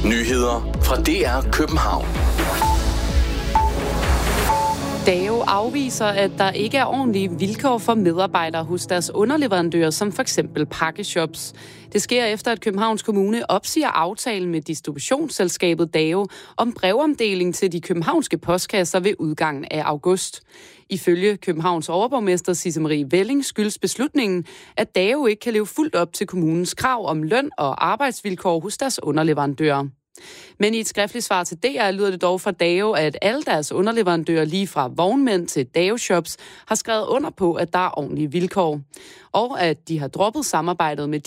Nyheder fra DR København. DAO afviser, at der ikke er ordentlige vilkår for medarbejdere hos deres underleverandører, som for eksempel pakkeshops. Det sker efter, at Københavns Kommune opsiger aftalen med distributionsselskabet DAO om brevomdeling til de københavnske postkasser ved udgangen af august. Ifølge Københavns overborgmester Sisse Marie Velling skyldes beslutningen, at DAO ikke kan leve fuldt op til kommunens krav om løn og arbejdsvilkår hos deres underleverandører. Men i et skriftligt svar til DR lyder det dog fra DAO, at alle deres underleverandører lige fra vognmænd til DAO-shops har skrevet under på, at der er ordentlige vilkår. Og at de har droppet samarbejdet med